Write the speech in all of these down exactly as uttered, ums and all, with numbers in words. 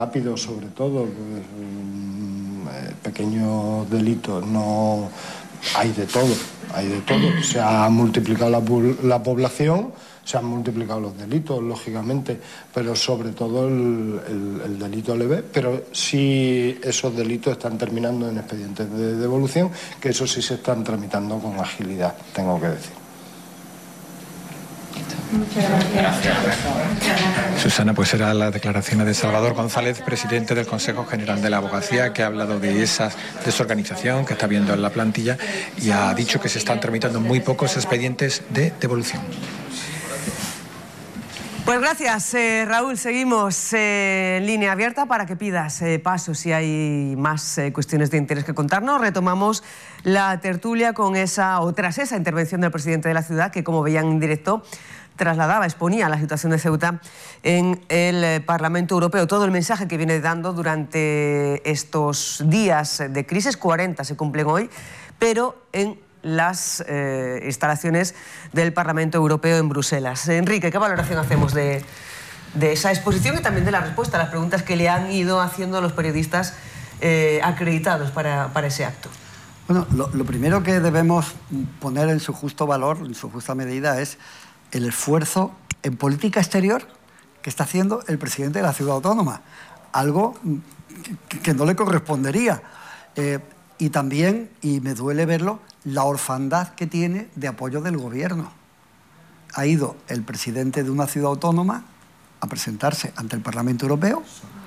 rápido, sobre todo, pues, eh, pequeños delitos, no hay de todo, hay de todo. Se ha multiplicado la, la población, se han multiplicado los delitos, lógicamente, pero sobre todo el, el, el delito leve, pero sí esos delitos están terminando en expedientes de devolución, que eso sí se están tramitando con agilidad, tengo que decir. Muchas gracias. Susana, pues era la declaración de Salvador González, presidente del Consejo General de la Abogacía, que ha hablado de esa desorganización que está habiendo en la plantilla y ha dicho que se están tramitando muy pocos expedientes de devolución. Pues gracias, eh, Raúl. Seguimos eh, en línea abierta para que pidas eh, paso si hay más eh, cuestiones de interés que contarnos. Retomamos la tertulia con esa, o tras esa intervención del presidente de la ciudad, que como veían en directo, trasladaba, exponía la situación de Ceuta en el eh, Parlamento Europeo. Todo el mensaje que viene dando durante estos días de crisis, cuarenta se cumplen hoy, pero en las eh, instalaciones del Parlamento Europeo en Bruselas. Enrique, ¿qué valoración hacemos de, de esa exposición y también de la respuesta a las preguntas que le han ido haciendo los periodistas eh, acreditados para, para ese acto? Bueno, lo, lo primero que debemos poner en su justo valor, en su justa medida, es el esfuerzo en política exterior que está haciendo el presidente de la ciudad autónoma, algo que, que no le correspondería. Eh, y también, y me duele verlo, la orfandad que tiene de apoyo del gobierno. Ha ido el presidente de una ciudad autónoma a presentarse ante el Parlamento Europeo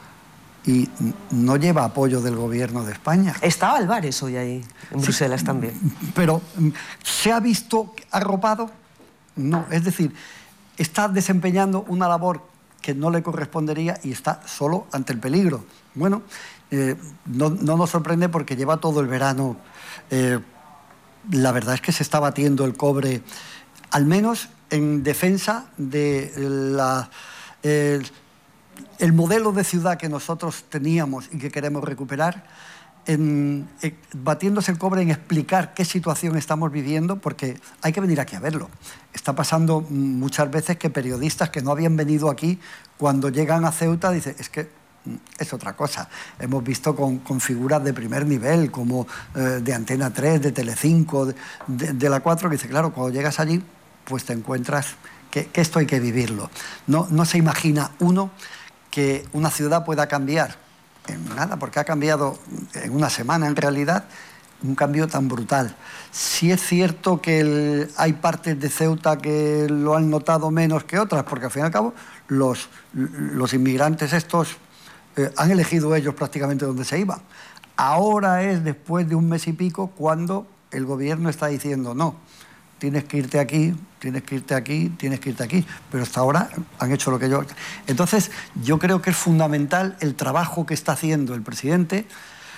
y no lleva apoyo del gobierno de España. Estaba Álvarez hoy ahí, en Bruselas sí, también. Pero ¿se ha visto arropado? No, es decir, está desempeñando una labor que no le correspondería y está solo ante el peligro. Bueno, eh, no, no nos sorprende porque lleva todo el verano... Eh, la verdad es que se está batiendo el cobre, al menos en defensa de la, eh, el modelo de ciudad que nosotros teníamos y que queremos recuperar, en, en, batiéndose el cobre en explicar qué situación estamos viviendo, porque hay que venir aquí a verlo. Está pasando muchas veces que periodistas que no habían venido aquí, cuando llegan a Ceuta, dicen, es que es otra cosa. Hemos visto con, con figuras de primer nivel, como eh, de Antena tres, de Telecinco, de, de, de la cuatro, que dice, claro, cuando llegas allí, pues te encuentras que, que esto hay que vivirlo. No, no se imagina uno que una ciudad pueda cambiar en nada, porque ha cambiado en una semana, en realidad, un cambio tan brutal. Sí es cierto que el, hay partes de Ceuta que lo han notado menos que otras, porque al fin y al cabo los, los inmigrantes estos Eh, han elegido ellos prácticamente donde se iban. Ahora es después de un mes y pico cuando el gobierno está diciendo no, tienes que irte aquí, tienes que irte aquí, tienes que irte aquí, pero hasta ahora han hecho lo que yo... Entonces yo creo que es fundamental el trabajo que está haciendo el presidente,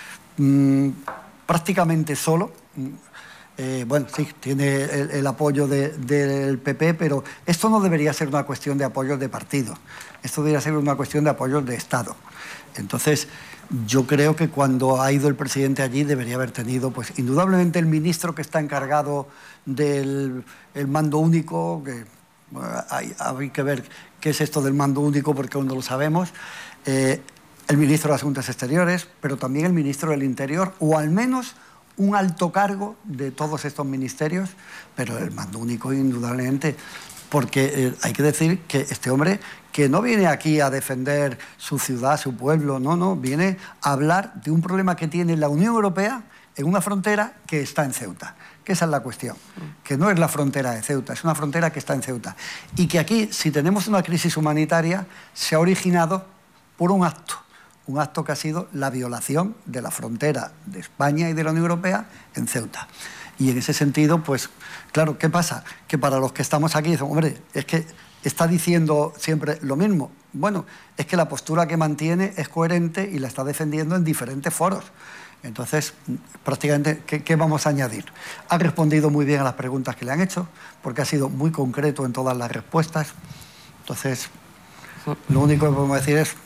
mmm, prácticamente solo. Eh, bueno, sí, tiene el, el apoyo de, del P P, pero esto no debería ser una cuestión de apoyos de partido, esto debería ser una cuestión de apoyos de Estado. Entonces, yo creo que cuando ha ido el presidente allí debería haber tenido, pues, indudablemente el ministro que está encargado del el mando único, que bueno, hay, hay que ver qué es esto del mando único porque aún no lo sabemos, eh, el ministro de Asuntos Exteriores, pero también el ministro del Interior, o al menos un alto cargo de todos estos ministerios, pero el mando único indudablemente, porque eh, hay que decir que este hombre que no viene aquí a defender su ciudad, su pueblo, no, no, viene a hablar de un problema que tiene la Unión Europea en una frontera que está en Ceuta, que esa es la cuestión, que no es la frontera de Ceuta, es una frontera que está en Ceuta, y que aquí, si tenemos una crisis humanitaria, se ha originado por un acto, un acto que ha sido la violación de la frontera de España y de la Unión Europea en Ceuta. Y en ese sentido, pues, claro, ¿qué pasa? Que para los que estamos aquí dicen, hombre, es que está diciendo siempre lo mismo. Bueno, es que la postura que mantiene es coherente y la está defendiendo en diferentes foros. Entonces, prácticamente, ¿qué, qué vamos a añadir? Ha respondido muy bien a las preguntas que le han hecho, porque ha sido muy concreto en todas las respuestas. Entonces, lo único que podemos decir es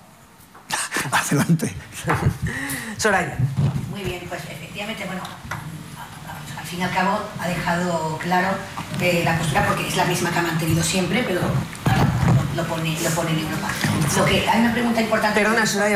adelante. Soraya. Muy bien, pues efectivamente, bueno, al fin y al cabo ha dejado claro eh, la postura, porque es la misma que ha mantenido siempre, pero lo pone, lo pone en Europa. Lo que, hay una pregunta importante. Perdona, Soraya.